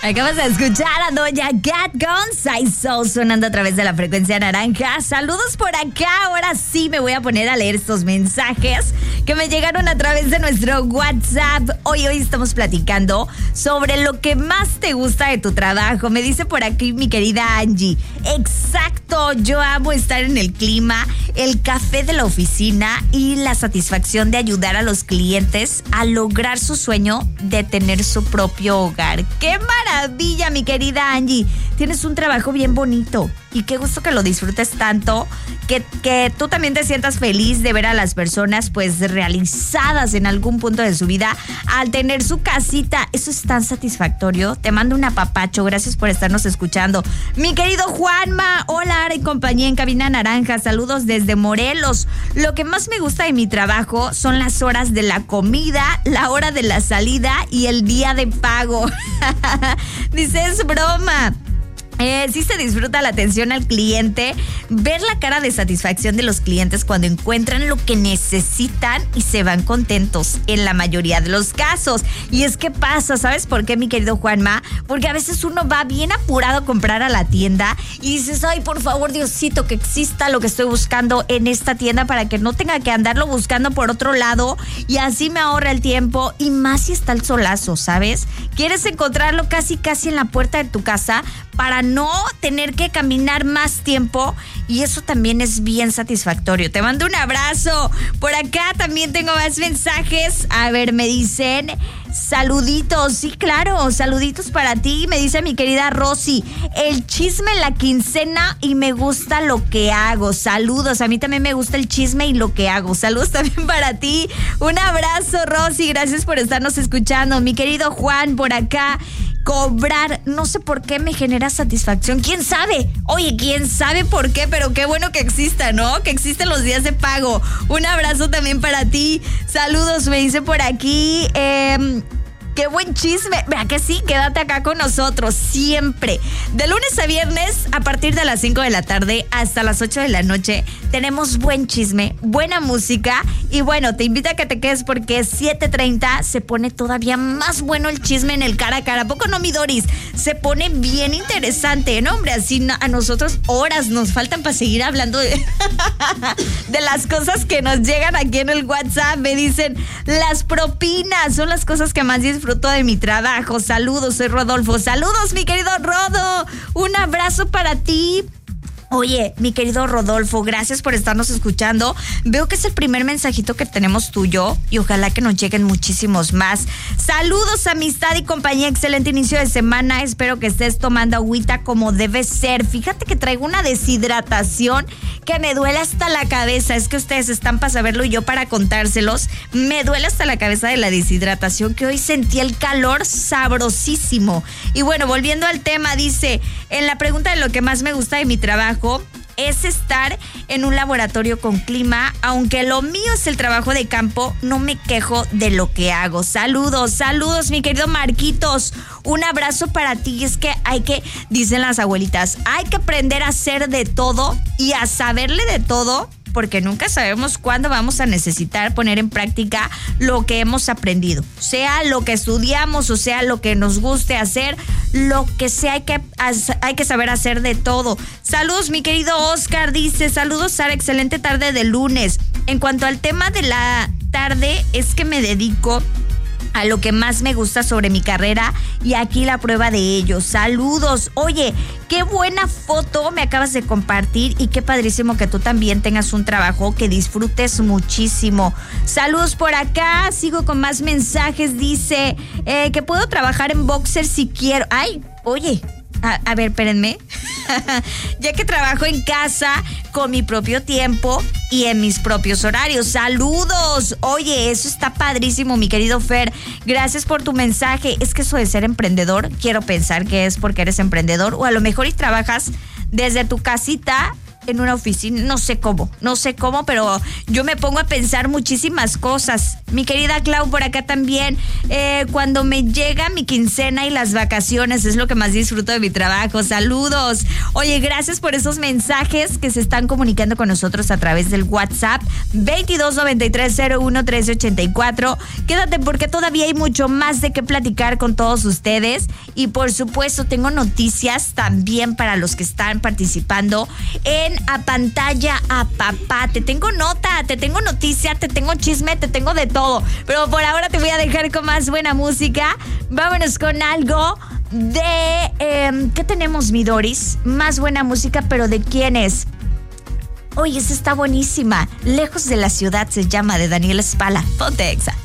Acabas de escuchar a Doja Cat con Say So sonando a través de la frecuencia naranja. Saludos por acá. Ahora sí me voy a poner a leer estos mensajes que me llegaron a través de nuestro WhatsApp. Hoy estamos platicando sobre lo que más te gusta de tu trabajo. Me dice por aquí mi querida Angie. Exacto, yo amo estar en el clima, el café de la oficina y la satisfacción de ayudar a los clientes a lograr su sueño de tener su propio hogar. ¡Qué maravilla, mi querida Angie! Tienes un trabajo bien bonito y qué gusto que lo disfrutes tanto, que tú también te sientas feliz de ver a las personas pues realizadas en algún punto de su vida al tener su casita. Eso es tan satisfactorio. Te mando un apapacho. Gracias por estarnos escuchando. Mi querido Juanma, hola Ara y compañía en Cabina Naranja. Saludos desde Morelos. Lo que más me gusta de mi trabajo son las horas de la comida, la hora de la salida y el día de pago. Dice, es broma. Sí se disfruta la atención al cliente, ver la cara de satisfacción de los clientes cuando encuentran lo que necesitan y se van contentos en la mayoría de los casos. Y es que pasa, ¿sabes por qué, mi querido Juanma? Porque a veces uno va bien apurado a comprar a la tienda y dices, ay, por favor, Diosito, que exista lo que estoy buscando en esta tienda para que no tenga que andarlo buscando por otro lado y así me ahorra el tiempo. Y más si está el solazo, ¿sabes? Quieres encontrarlo casi en la puerta de tu casa para no tener que caminar más tiempo y eso también es bien satisfactorio. Te mando un abrazo. Por acá también tengo más mensajes. A ver, me dicen saluditos. Sí, claro, saluditos para ti. Me dice mi querida Rosy, el chisme en la quincena y me gusta lo que hago. Saludos, a mí también me gusta el chisme y lo que hago. Saludos también para ti. Un abrazo, Rosy, gracias por estarnos escuchando. Mi querido Juan, por acá, cobrar, no sé por qué me genera satisfacción. ¿Quién sabe? Oye, ¿quién sabe por qué? Pero qué bueno que exista, ¿no? Que existen los días de pago. Un abrazo también para ti. Saludos, me dice por aquí. ¡Qué buen chisme! Vea que sí, quédate acá con nosotros siempre. De lunes a viernes, a partir de las 5 de la tarde hasta las 8 de la noche, tenemos buen chisme, buena música. Y bueno, te invito a que te quedes porque 7:30 se pone todavía más bueno el chisme en el cara a cara. ¿A poco no, mi Doris? Se pone bien interesante, ¿no, hombre? Así a nosotros horas nos faltan para seguir hablando de las cosas que nos llegan aquí en el WhatsApp. Me dicen, las propinas son las cosas que más disfruto de mi trabajo. Saludos, soy Rodolfo. Saludos, mi querido Rodo. Un abrazo para ti. Oye, mi querido Rodolfo, gracias por estarnos escuchando. Veo que es el primer mensajito que tenemos tuyo y ojalá que nos lleguen muchísimos más. Saludos, amistad y compañía. Excelente inicio de semana. Espero que estés tomando agüita como debe ser. Fíjate que traigo una deshidratación que me duele hasta la cabeza. Es que ustedes están para saberlo y yo para contárselos. Me duele hasta la cabeza de la deshidratación, que hoy sentí el calor sabrosísimo. Y bueno, volviendo al tema, dice, en la pregunta de lo que más me gusta de mi trabajo es estar en un laboratorio con clima. Aunque lo mío es el trabajo de campo, no me quejo de lo que hago. Saludos, mi querido Marquitos. Un abrazo para ti. Es que dicen las abuelitas, hay que aprender a hacer de todo y a saberle de todo, porque nunca sabemos cuándo vamos a necesitar poner en práctica lo que hemos aprendido. Sea lo que estudiamos o sea lo que nos guste hacer, lo que sea, hay que saber hacer de todo. Saludos, mi querido Oscar, dice, saludos, Sara, excelente tarde de lunes. En cuanto al tema de la tarde, es que me dedico a lo que más me gusta sobre mi carrera y aquí la prueba de ello. Saludos. Oye, qué buena foto me acabas de compartir y qué padrísimo que tú también tengas un trabajo que disfrutes muchísimo. Saludos por acá. Sigo con más mensajes. Dice que puedo trabajar en boxer si quiero. Ay, oye. A ver, espérenme. Ya que trabajo en casa con mi propio tiempo y en mis propios horarios. ¡Saludos! Oye, eso está padrísimo, mi querido Fer. Gracias por tu mensaje. Es que eso de ser emprendedor, quiero pensar que es porque eres emprendedor o a lo mejor y trabajas desde tu casita en una oficina. No sé cómo, pero yo me pongo a pensar muchísimas cosas. Mi querida Clau, por acá también, cuando me llega mi quincena y las vacaciones es lo que más disfruto de mi trabajo. Saludos. Oye, gracias por esos mensajes que se están comunicando con nosotros a través del WhatsApp 2293011384. Quédate porque todavía hay mucho más de qué platicar con todos ustedes y por supuesto tengo noticias también para los que están participando en A Pantalla a Papá. Te tengo nota, te tengo noticia, te tengo chisme, te tengo de todo, pero por ahora te voy a dejar con más buena música. Vámonos con algo de ¿qué tenemos, mi Doris? Más buena música, pero ¿de quién es? Oye, esa está buenísima. Lejos de la ciudad se llama, de Daniel Spala. Ponte Exa.